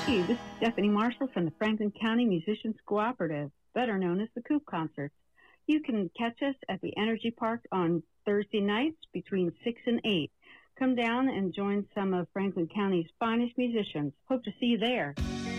Hey, this is Stephanie Marshall from the Franklin County Musicians Cooperative, better known as the Coop Concerts. You can catch us at the Energy Park on Thursday nights between 6 and 8. Come down and join some of Franklin County's finest musicians. Hope to see you there.